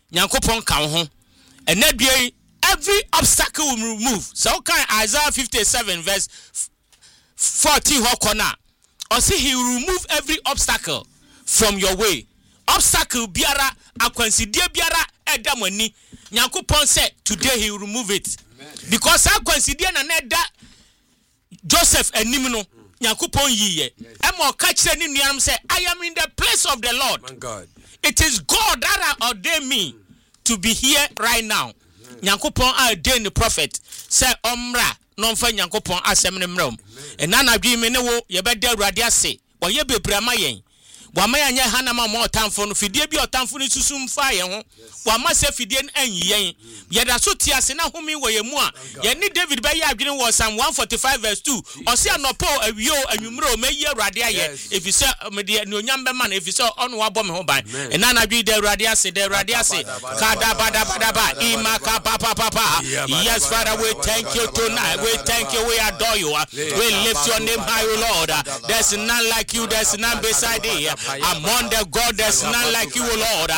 nyankopon ka wo ho enadue every obstacle will remove. So okay, Isaiah 57 verse 14 hokona or say he will remove every obstacle from your way. Obstacle biara akwansidie biara edamani nyankopon said today he will remove it. Amen. Because akwansidie na neda Joseph anim no nyankopon yiye emo ka kire ni nuanum say I am in the place of the Lord. My God. It is God that ordained me to be here right now. Nyankopon ordained the prophet say omra no mfa nyankopon asem ne mram enana dwi me ne wo ye beda Awurade ase wo ye bebrama yen wama anya hanama mo otamfo no fidie bi otamfo no susum fa ye ho wama se fidie no anyi yen ye da so ti ase na homi wo ye mu a ye ni David be ye adwene wo Psalm 145 verse 2 o se anopo awio anwumre o meyi Awurade aye efi se me de onyam be man efi se ono wabo me ho ban enana dwi de Awurade ase kada bada imaka papa. Yes, Father, we thank you tonight. We thank you, we adore you. We lift your name high, O Lord. There's none like you, there's none beside thee. Among the God, there's none like you, O Lord.